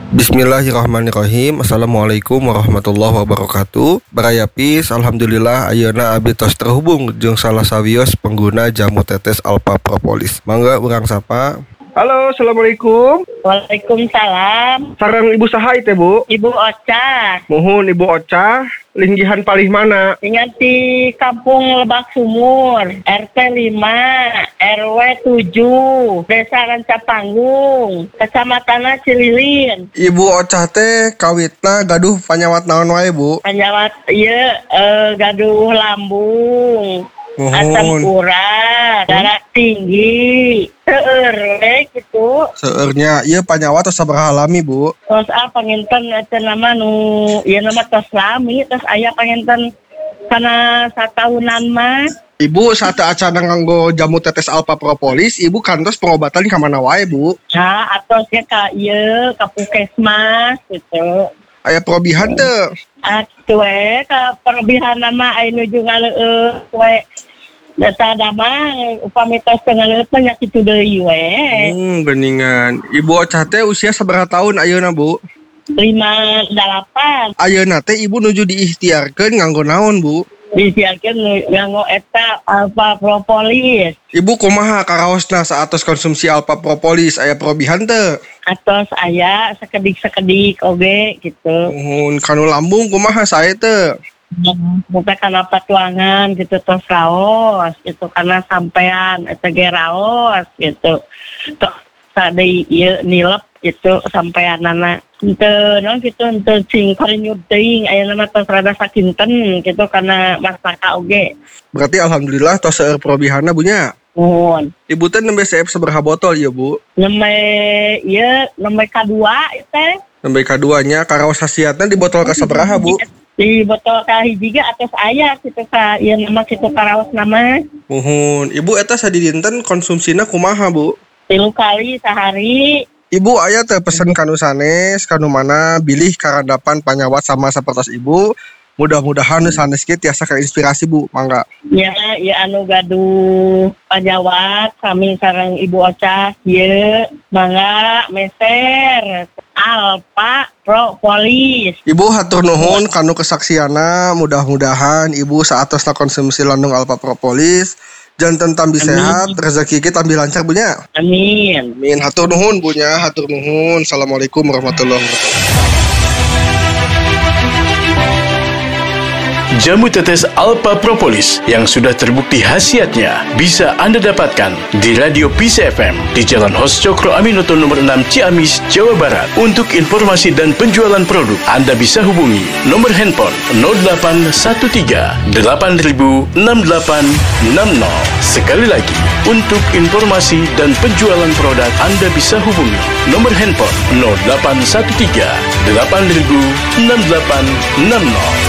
Bismillahirrahmanirrahim. Assalamualaikum warahmatullahi wabarakatuh. Barayapis, alhamdulillah ayeuna abdi tos terhubung jeung salah sawios pengguna jamu tetes Alpha Propolis. Mangga urang sapa. Halo, assalamualaikum. Waalaikumsalam. Sareng Ibu saha teh, Bu? Ibu Ocha. Muhun Ibu Ocha, linggihan palih mana? Ingat di Kampung Lebak Sumur, RT 5, RW 7, Desa Rancapanggung, Kecamatan Cililin. Ibu Ocha teh kawitna gaduh panyawat naon wae, Bu? Panyawat ieu gaduh lambung. Asam urat, darah tinggi, seueur we gitu. Seueurnya ieu panyawat tos sabaraha lami, Bu? Tos panginten cenah nu ieu nama tos lami, tos aya panginten kana satahunan mah. Ibu saat acana nganggo jamu tetes Alpha Propolis, Ibu kantos pengobatan ka mana wae, Bu? Nah, atosnya ka ieu ka puskesmas gitu. Aya perobihan teu? Atuh we ka perobihan mah aya nuju ngaleueut we. Data dama upami tos ngaleueut mah nya kitu deui we. Beningan. Ibu Ocha teh usia sabaraha tahun ayeuna, Bu? 58. Ayeuna teh Ibu nuju diikhtiarkeun nganggo naon, Bu? Disiarkeun nganggo eta Alpha Propolis. Ibu kumaha karaosna saatos konsumsi Alpha Propolis aya perobihan teu? Atos aya sakedik-sakedik oge gitu. Kanu lambung kumaha sae teu? Bukan karena patuangan gitu tos raos gitu karena sampean eta ge raos gitu. Tos tadi ieu nilep gitu sampeanana henteu naon gitu henteu cing karinyut teuing aya nama tos rada sakinten gitu karena masaka oge. Berarti alhamdulillah tos seueur perobihanna Bu nya. Nuhun. Ibu teh nembe CF sabaraha botol ieu, Bu? Nembe kadua teh. Nembe kaduanya karaos khasiatna di botol kasabaraha, Bu? Di botol kahiji ge atos aya kitu ka ieu nama kitu karaos nama. Muhun. Ibu eta sadidinten konsumsina kumaha, Bu? 3 kali sehari. Ibu aya teh pesen kanu sanes, kanu mana bilih karandapan panyawat sama sapertos Ibu. Mudah-mudahan sanes kieu tiasa kainspirasi, Bu. Mangga. Ya anu gaduh panyawat kami sareng Ibu Ocha ieu mangga meser Alpha Propolis. Ibu hatur nuhun kanu kesaksiana, mudah-mudahan Ibu saatosna konsumsi landung Alpha Propolis janten tambi sehat, rezeki kita tambi lancar Bu nya. Amin. Amin. Hatur nuhun Bu nya, hatur nuhun. Assalamualaikum warahmatullahi wabarakatuh. Jamu tetes Alpha Propolis yang sudah terbukti khasiatnya bisa Anda dapatkan di Radio Peace FM di Jalan Hos Cokro Aminoto nomor 6 Ciamis, Jawa Barat. Untuk informasi dan penjualan produk, Anda bisa hubungi nomor handphone 0813 8000 6860. Sekali lagi, untuk informasi dan penjualan produk, Anda bisa hubungi nomor handphone 0813 8000 6860.